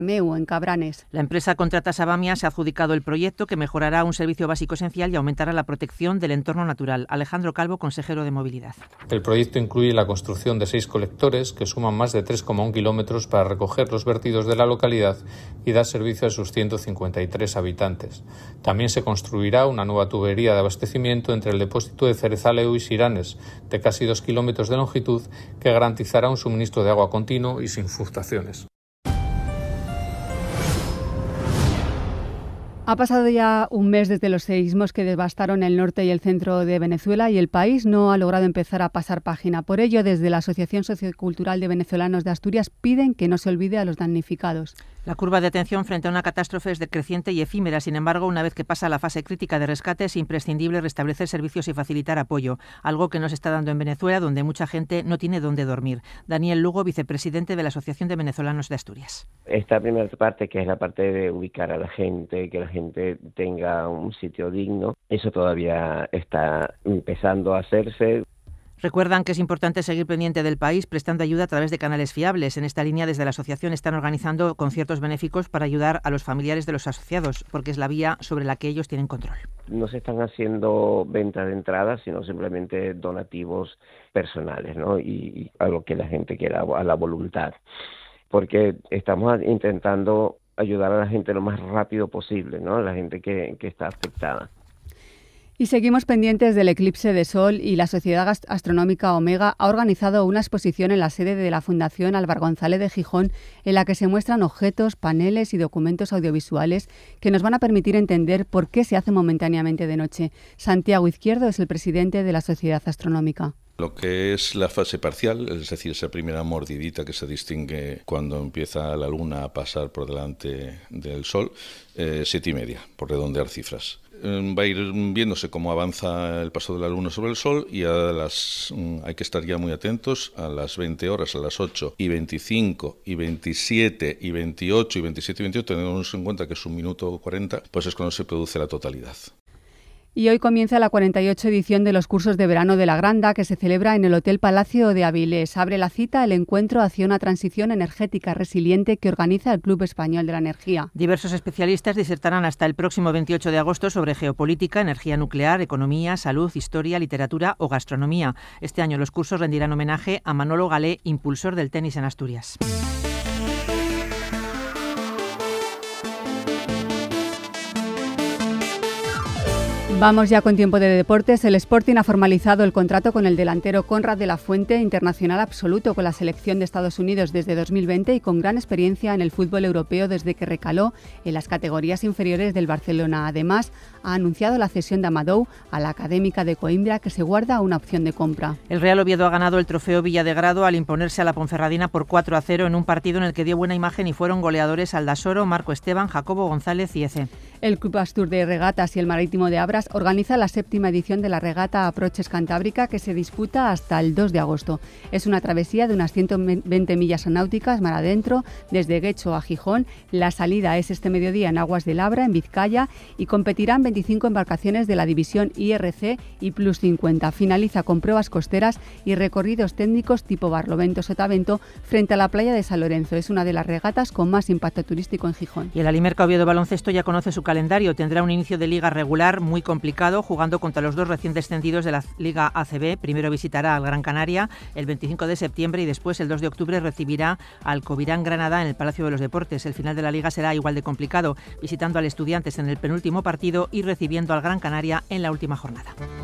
Meu, en Cabranes. La empresa Contrata Sabamia se ha adjudicado el proyecto que mejorará un servicio básico esencial y aumentará la protección del entorno natural. Alejandro Calvo, consejero de Movilidad. El proyecto incluye la construcción de 6 colectores que suman más de 3,1 kilómetros para recoger los vertidos de la localidad y dar servicio a sus 153 habitantes. También se construirá una nueva tubería de abastecimiento entre el depósito de Cerezaleo y Siranes, de casi 2 kilómetros de longitud, que garantizará un suministro de agua continuo y sin fluctuaciones. Ha pasado ya un mes desde los seísmos que devastaron el norte y el centro de Venezuela y el país no ha logrado empezar a pasar página. Por ello, desde la Asociación Sociocultural de Venezolanos de Asturias piden que no se olvide a los damnificados. La curva de atención frente a una catástrofe es decreciente y efímera. Sin embargo, una vez que pasa la fase crítica de rescate, es imprescindible restablecer servicios y facilitar apoyo, algo que no se está dando en Venezuela, donde mucha gente no tiene dónde dormir. Daniel Lugo, vicepresidente de la Asociación de Venezolanos de Asturias. Esta primera parte, que es la parte de ubicar a la gente, que la gente tenga un sitio digno, eso todavía está empezando a hacerse. Recuerdan que es importante seguir pendiente del país prestando ayuda a través de canales fiables. En esta línea, desde la asociación están organizando conciertos benéficos para ayudar a los familiares de los asociados, porque es la vía sobre la que ellos tienen control. No se están haciendo ventas de entradas, sino simplemente donativos personales, ¿no? Y a lo que la gente quiera, a la voluntad. Porque estamos intentando ayudar a la gente lo más rápido posible, ¿no? A la gente que está afectada. Y seguimos pendientes del eclipse de sol y la Sociedad Astronómica Omega ha organizado una exposición en la sede de la Fundación Álvar González de Gijón en la que se muestran objetos, paneles y documentos audiovisuales que nos van a permitir entender por qué se hace momentáneamente de noche. Santiago Izquierdo es el presidente de la Sociedad Astronómica. Lo que es la fase parcial, es decir, esa primera mordidita que se distingue cuando empieza la luna a pasar por delante del Sol, 7:30, por redondear cifras. Va a ir viéndose cómo avanza el paso de la luna sobre el Sol y hay que estar ya muy atentos a las 20 horas, a las 8 y 25 y 27 y 28 y 27 y 28, tenemos en cuenta que es 1 minuto 40, pues es cuando se produce la totalidad. Y hoy comienza la 48 edición de los cursos de verano de la Granda, que se celebra en el Hotel Palacio de Avilés. Abre la cita el encuentro hacia una transición energética resiliente que organiza el Club Español de la Energía. Diversos especialistas disertarán hasta el próximo 28 de agosto sobre geopolítica, energía nuclear, economía, salud, historia, literatura o gastronomía. Este año los cursos rendirán homenaje a Manolo Galé, impulsor del tenis en Asturias. Vamos ya con tiempo de deportes. El Sporting ha formalizado el contrato con el delantero Conrad de la Fuente, internacional absoluto con la selección de Estados Unidos desde 2020 y con gran experiencia en el fútbol europeo desde que recaló en las categorías inferiores del Barcelona. Además, ha anunciado la cesión de Amadou a la Académica de Coimbra, que se guarda una opción de compra. El Real Oviedo ha ganado el trofeo Villadegrado al imponerse a la Ponferradina por 4-0 en un partido en el que dio buena imagen y fueron goleadores Aldasoro, Marco Esteban, Jacobo González y Ece. El Club Astur de Regatas y el Marítimo de Abras organiza la 7ª edición de la regata Aproches Cantábrica, que se disputa hasta el 2 de agosto. Es una travesía de unas 120 millas náuticas mar adentro, desde Guecho a Gijón. La salida es este mediodía en aguas de Labra, en Vizcaya, y competirán 25 embarcaciones de la división IRC y Plus 50. Finaliza con pruebas costeras y recorridos técnicos tipo Barlovento-Sotavento frente a la playa de San Lorenzo. Es una de las regatas con más impacto turístico en Gijón. Y el Alimerca Oviedo Baloncesto ya conoce su calendario. Tendrá un inicio de liga regular muy complicado, jugando contra los 2 recién descendidos de la Liga ACB. Primero visitará al Gran Canaria el 25 de septiembre y después el 2 de octubre recibirá al Covirán Granada en el Palacio de los Deportes. El final de la liga será igual de complicado, visitando al Estudiantes en el penúltimo partido y recibiendo al Gran Canaria en la última jornada.